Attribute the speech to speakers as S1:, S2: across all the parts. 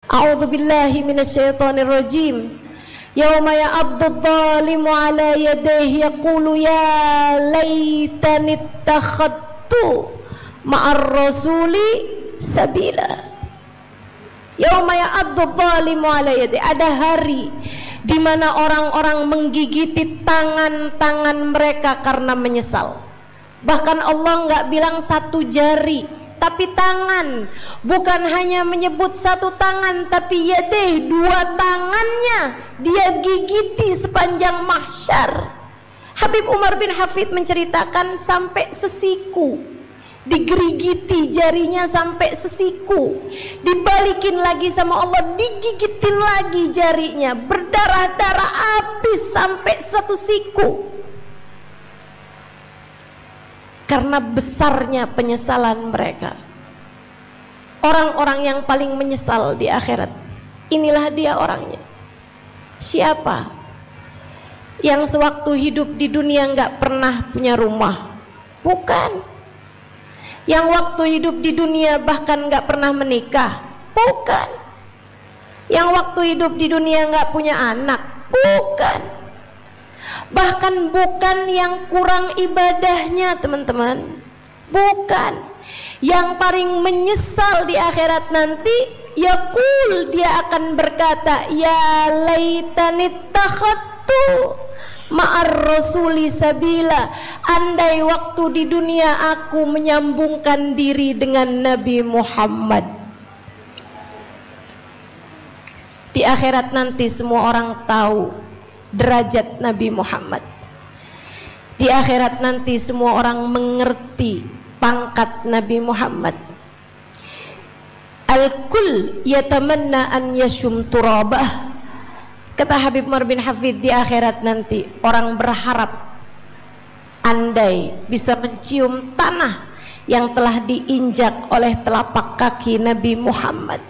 S1: A'udzu billahi minasyaitonir rajim. Yauma ya'addu dhalimu ala yadayhi yaqulu ya laitani ittakhadtu ma'ar rasuli sabila. Yauma ya'addu dhalimu ala yadayhi, ada hari di mana orang-orang menggigiti tangan-tangan mereka karena menyesal. Bahkan Allah nggak bilang satu jari, tapi tangan. Bukan hanya menyebut satu tangan, tapi yadeh, dua tangannya dia gigiti sepanjang mahsyar. Habib Umar bin Hafid menceritakan sampai sesiku, digerigiti jarinya sampai sesiku, dibalikin lagi sama Allah, digigitin lagi jarinya, berdarah-darah habis sampai satu siku. Karena besarnya penyesalan mereka. Orang-orang yang paling menyesal di akhirat, inilah dia orangnya. Siapa? Yang sewaktu hidup di dunia nggak pernah punya rumah? Bukan. Yang waktu hidup di dunia bahkan nggak pernah menikah? Bukan. Yang waktu hidup di dunia nggak punya anak? Bukan. Bahkan bukan yang kurang ibadahnya, teman-teman. Bukan. Yang paling menyesal di akhirat nanti, yaqul, dia akan berkata, ya laitani takhadtu ma'ar rasuli sabila. Andai waktu di dunia aku menyambungkan diri dengan Nabi Muhammad. Di akhirat nanti semua orang tahu derajat Nabi Muhammad. Di akhirat nanti semua orang mengerti pangkat Nabi Muhammad. Al-kull yatamanna an yashum turabah. Kata Habib Umar bin Hafid, di akhirat nanti orang berharap andai bisa mencium tanah yang telah diinjak oleh telapak kaki Nabi Muhammad.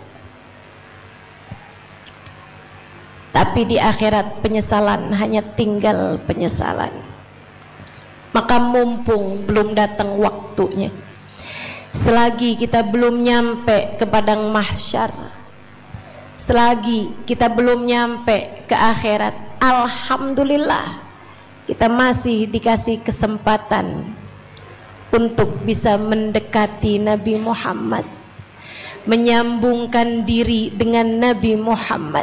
S1: Tapi di akhirat penyesalan hanya tinggal penyesalan. Maka mumpung belum datang waktunya, selagi kita belum nyampe ke padang mahsyar, selagi kita belum nyampe ke akhirat, alhamdulillah kita masih dikasih kesempatan untuk bisa mendekati Nabi Muhammad, menyambungkan diri dengan Nabi Muhammad.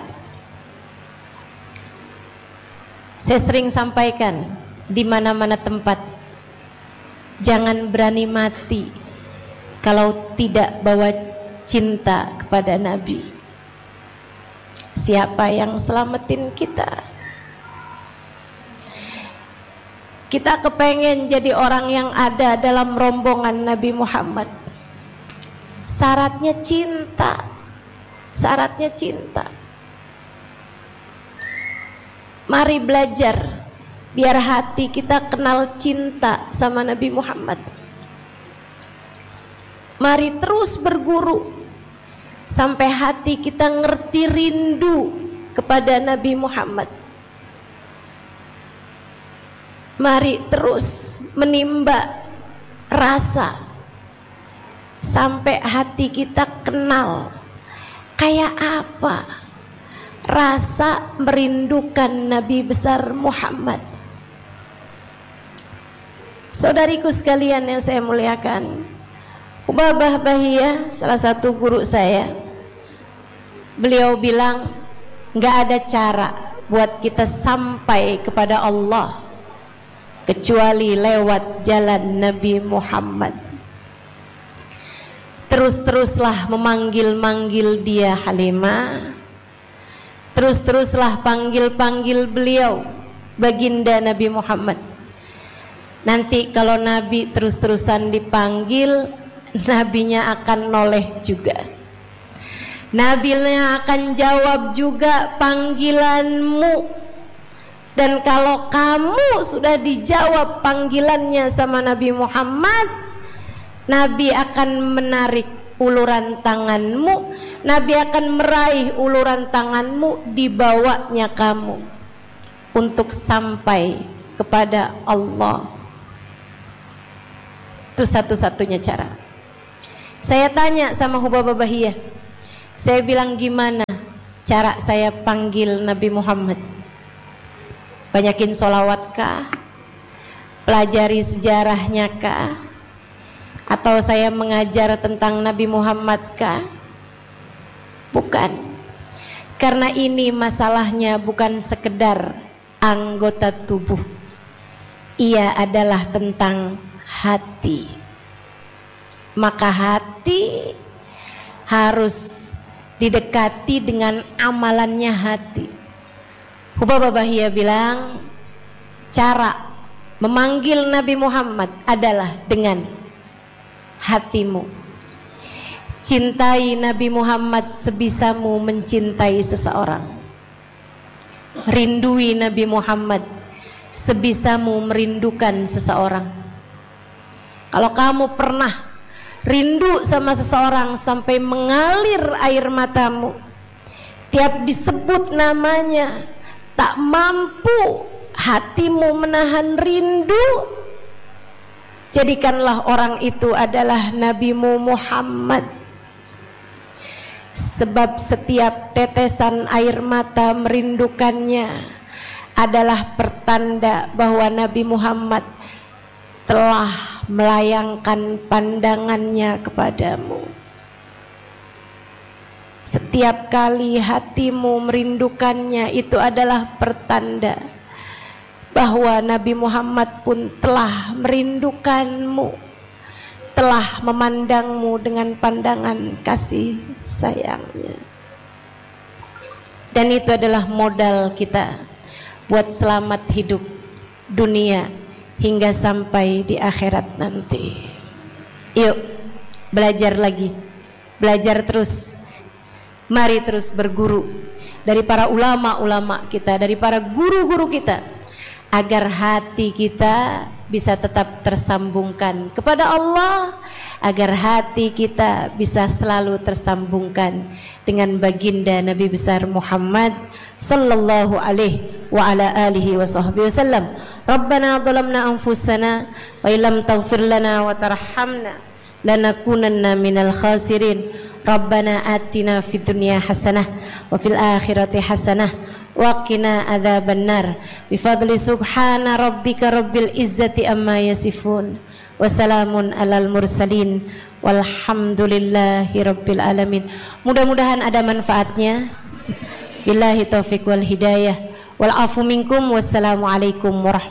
S1: Saya sering sampaikan di mana-mana tempat, jangan berani mati kalau tidak bawa cinta kepada Nabi. Siapa yang selamatin kita? Kita kepengen jadi orang yang ada dalam rombongan Nabi Muhammad. Syaratnya cinta. Syaratnya cinta. Mari belajar biar hati kita kenal cinta sama Nabi Muhammad. Mari terus berguru sampai hati kita ngerti rindu kepada Nabi Muhammad. Mari terus menimba rasa sampai hati kita kenal kayak apa rasa merindukan Nabi besar Muhammad. Saudariku sekalian yang saya muliakan, Ubabah Bahiyah, salah satu guru saya, beliau bilang gak ada cara buat kita sampai kepada Allah kecuali lewat jalan Nabi Muhammad. Terus-teruslah memanggil-manggil dia Halimah, terus-teruslah panggil-panggil beliau baginda Nabi Muhammad. Nanti kalau Nabi terus-terusan dipanggil, Nabinya akan noleh juga. Nabinya akan jawab juga panggilanmu. Dan kalau kamu sudah dijawab panggilannya sama Nabi Muhammad, Nabi akan menarik uluran tanganmu, Nabi akan meraih uluran tanganmu, dibawanya kamu untuk sampai kepada Allah. Itu satu-satunya cara. Saya tanya sama Hubabah Bahiyah, Saya bilang, gimana cara saya panggil Nabi Muhammad? Banyakin sholawat kah? Pelajari sejarahnya kah? Atau saya mengajar tentang Nabi Muhammad kah? Bukan. Karena ini masalahnya bukan sekedar anggota tubuh. Ia adalah tentang hati. Maka hati harus didekati dengan amalannya hati. Hubaba Bahia bilang, cara memanggil Nabi Muhammad adalah dengan hatimu. Cintai Nabi Muhammad sebisamu mencintai seseorang. Rindui Nabi Muhammad sebisamu merindukan seseorang. Kalau kamu pernah rindu sama seseorang sampai mengalir air matamu, tiap disebut namanya tak mampu hatimu menahan rindu, jadikanlah orang itu adalah Nabimu Muhammad. Sebab setiap tetesan air mata merindukannya adalah pertanda bahwa Nabi Muhammad telah melayangkan pandangannya kepadamu. Setiap kali hatimu merindukannya, itu adalah pertanda bahwa Nabi Muhammad pun telah merindukanmu, telah memandangmu dengan pandangan kasih sayangnya. Dan itu adalah modal kita buat selamat hidup dunia hingga sampai di akhirat nanti. Yuk belajar lagi, belajar terus. Mari terus berguru dari para ulama-ulama kita, dari para guru-guru kita, agar hati kita bisa tetap tersambungkan kepada Allah, agar hati kita bisa selalu tersambungkan dengan baginda Nabi besar Muhammad sallallahu alaihi wa ala alihi wa sahbihi wasallam. Rabbana zalamna anfusana wa illam taghfir lana wa tarhamna lanakunanna minal khasirin. Rabbana atina fid dunya hasanah wa fil akhirati hasanah wa qina adzabannar bifadli subhana rabbika rabbil izzati amma yasifun wa salamun alal mursalin walhamdulillahi rabbil alamin. Mudah-mudahan ada manfaatnya. Billahi taufiq wal hidayah wal afu minkum. Wassalamu alaikum warahmatullahi